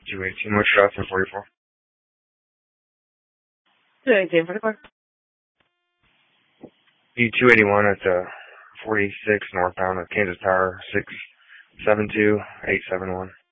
218, what's your last 44? 218, 44. B281 at 46 northbound of Kansas Tower, 672871.